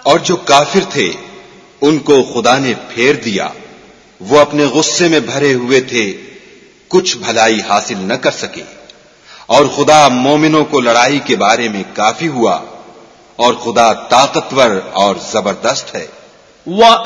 और जो काफिर थे उनको खुदा ने फेर दिया, वो अपने गुस्से में भरे हुए थे, कुछ भलाई हासिल न कर सके। और खुदा मोमिनों को लड़ाई के बारे में काफी हुआ, और खुदा ताकतवर और जबरदस्त है।